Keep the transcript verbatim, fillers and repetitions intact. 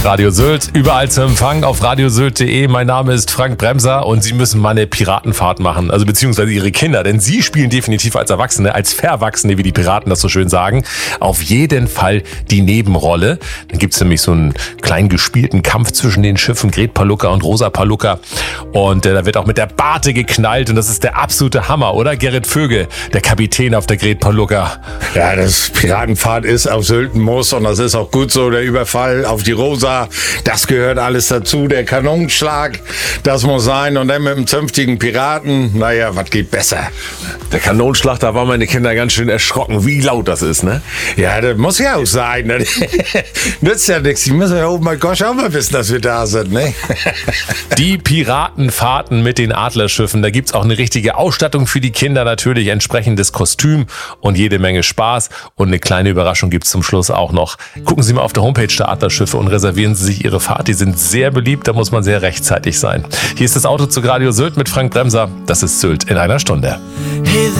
Radio Sylt, überall zu empfangen auf radiosylt punkt de. Mein Name ist Frank Bremser und Sie müssen mal eine Piratenfahrt machen, also beziehungsweise Ihre Kinder, denn Sie spielen definitiv als Erwachsene, als Verwachsene, wie die Piraten das so schön sagen, auf jeden Fall die Nebenrolle. Dann gibt's nämlich so einen kleinen gespielten Kampf zwischen den Schiffen Gret Palluca und Rosa Palluca und äh, da wird auch mit der Barte geknallt und das ist der absolute Hammer, oder? Gerrit Vögel, der Kapitän auf der Gret Palluca. Ja, das Piratenfahrt ist auf Sylt ein Muss und das ist auch gut so. Der Überfall auf die Rosa, das gehört alles dazu. Der Kanonenschlag, das muss sein. Und dann mit einem zünftigen Piraten, naja, was geht besser? Der Kanonenschlag, da waren meine Kinder ganz schön erschrocken, wie laut das ist, ne? Ja, das muss ja auch sein. Das nützt ja nichts. Die müssen ja, oh mein Gott, auch mal wissen, dass wir da sind, ne? Die Piratenfahrten mit den Adlerschiffen, da gibt's auch eine richtige Ausstattung für die Kinder, natürlich entsprechendes Kostüm und jede Menge Spaß. Und eine kleine Überraschung gibt's zum Schluss auch noch. Gucken Sie mal auf der Homepage der Adlerschiffe und reservieren Sie sich Ihre Fahrt. Die sind sehr beliebt, da muss man sehr rechtzeitig sein. Hier ist das Auto zu Radio Sylt mit Frank Bremser. Das ist Sylt in einer Stunde.